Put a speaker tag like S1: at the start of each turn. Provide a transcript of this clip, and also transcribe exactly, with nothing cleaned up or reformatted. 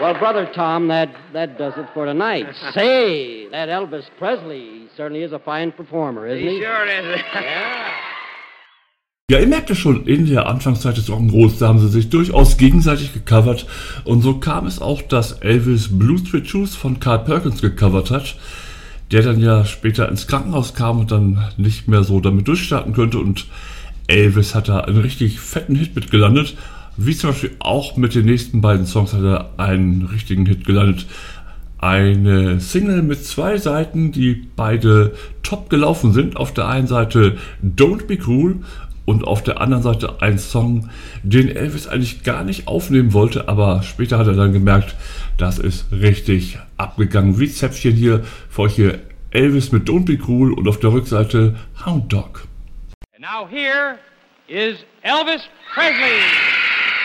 S1: Well, Brother Tom, that, that does it for tonight. Say, that Elvis Presley certainly is a fine performer, isn't he?
S2: He sure is.
S1: Yeah.
S3: Ja, ihr merkt es schon, in der Anfangszeit des Rock'n'Rolls, da haben sie sich durchaus gegenseitig gecovert. Und so kam es auch, dass Elvis Blue Suede Shoes von Carl Perkins gecovert hat, der dann ja später ins Krankenhaus kam und dann nicht mehr so damit durchstarten könnte. Und Elvis hat da einen richtig fetten Hit mit gelandet. Wie zum Beispiel auch mit den nächsten beiden Songs hat er einen richtigen Hit gelandet. Eine Single mit zwei Seiten, die beide top gelaufen sind. Auf der einen Seite Don't Be Cruel und auf der anderen Seite ein Song, den Elvis eigentlich gar nicht aufnehmen wollte, aber später hat er dann gemerkt, das ist richtig abgegangen. Wie Zäpfchen hier für euch hier Elvis mit Don't Be Cruel und auf der Rückseite Hound Dog.
S2: And now here is Elvis Presley.